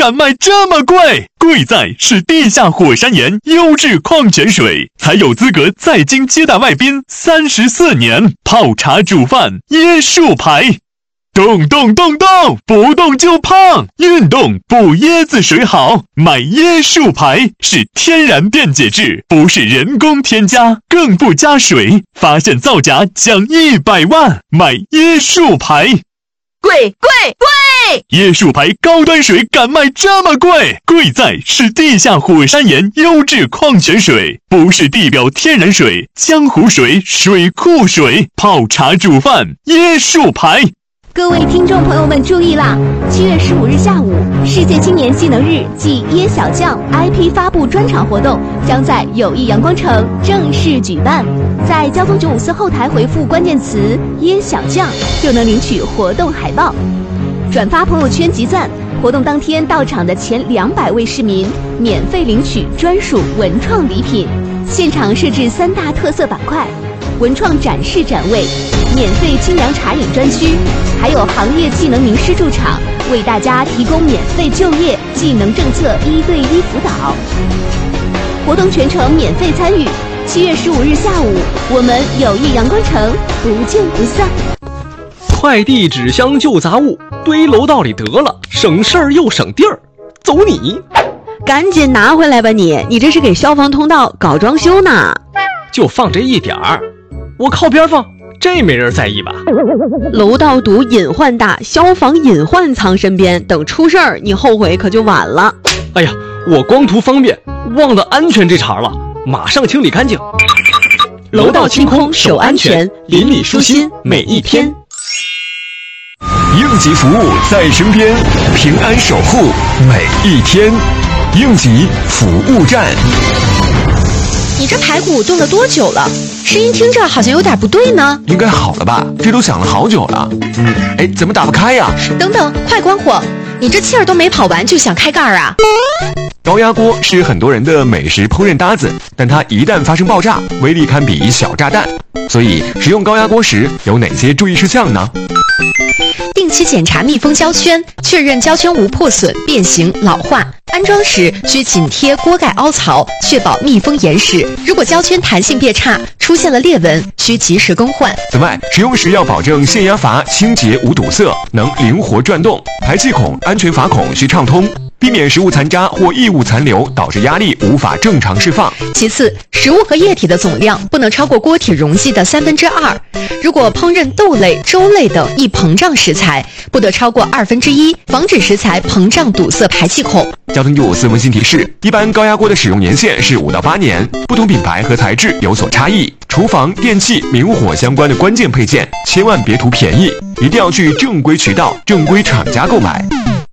敢卖这么贵？贵在是地下火山岩优质矿泉水，才有资格在京接待外宾34年，泡茶煮饭椰树牌。动动动动，不动就胖，运动补椰子水好，买椰树牌是天然电解质，不是人工添加，更不加水，发现造假奖100万，买椰树牌。 贵！ 椰树牌高端水敢卖这么贵？贵在是地下火山岩优质矿泉水，不是地表天然水、江湖水、水库水，泡茶煮饭椰树牌。 各位听众朋友们注意啦！7月15日下午，世界青年技能日暨椰小将 IP 发布专场活动将在友谊阳光城正式举办。在交通954后台回复关键词“椰小将”，就能领取活动海报。转发朋友圈集赞，活动当天到场的前200位市民免费领取专属文创礼品。现场设置3大特色板块：文创展示展位、免费清凉茶饮专区，还有行业技能名师驻场，为大家提供免费就业技能政策1对1辅导。活动全程免费参与。7月15日下午，我们友谊阳光城不见不散。 快递、纸箱、旧杂物堆楼道里得了，省事儿又省地儿。走你！ 赶紧拿回来吧你这是给消防通道搞装修呢。 就放这一点儿，我靠边放，这没人在意吧？ 楼道堵隐患大，消防隐患藏身边，等出事儿你后悔可就晚了。 哎呀，我光图方便，忘了安全这茬了，马上清理干净。 楼道清空守安全，邻里舒心每一天。 应急服务在身边，平安守护每一天。应急服务站。 你这排骨炖了多久了？声音听着好像有点不对呢。 应该好了吧？这都想了好久了。怎么打不开呀？ 等等，快关火！你这气儿都没跑完就想开盖儿啊？ 高压锅是很多人的美食烹饪搭子，但它一旦发生爆炸，威力堪比小炸弹。所以使用高压锅时有哪些注意事项呢？ 定期检查密封胶圈，确认胶圈无破损、变形、老化。安装时需紧贴锅盖凹槽，确保密封严实。如果胶圈弹性变差，出现了裂纹，需及时更换。 此外，使用时要保证限压阀清洁无堵塞，能灵活转动；排气孔、安全阀孔需畅通，避免食物残渣或异物残留导致压力无法正常释放。 其次，食物和液体的总量不能超过锅体容积的2/3。如果烹饪豆类、粥类等易膨胀食材，不得超过1/2，防止食材膨胀堵塞排气孔。 交通954温馨提示：一般高压锅的使用年限是5到8年，不同品牌和材质有所差异。厨房、电器、明火相关的关键配件，千万别图便宜，一定要去正规渠道、正规厂家购买。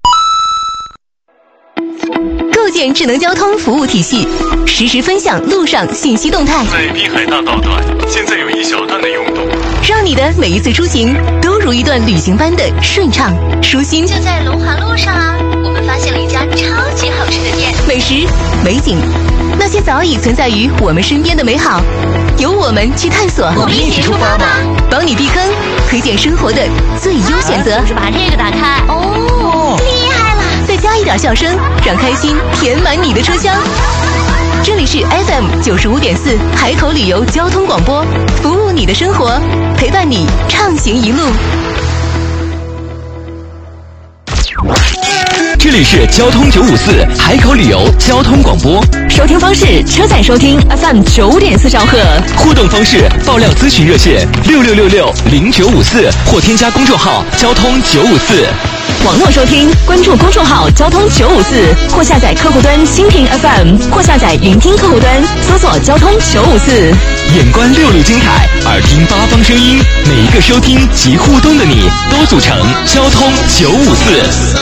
构建智能交通服务体系，实时分享路上信息动态。 在滨海大道段，现在有一小段的拥堵， 让你的每一次出行都如一段旅行般的顺畅舒心。 就在龙华路上啊，我们发现了一家超级好吃的店， 美食、美景，那些早已存在于我们身边的美好，由我们去探索。 我们一起出发吧， 帮你避坑，推荐生活的最优选择。 把这个打开，哦，厉害了！ 再加一点笑声，让开心填满你的车厢。这里是 FM95.4海口旅游交通广播，服务你的生活，陪伴你畅行一路。 这里是交通954海口旅游交通广播， 收听方式：车载收听 FM9.4兆赫。 互动方式：爆料咨询热线66660954或添加公众号交通954。 网络收听，关注公众号交通954，或下载客户端蜻蜓 FM， 或下载云听客户端，搜索交通954。 眼观6路精彩，耳听8方声音，每一个收听及互动的你，都组成交通954。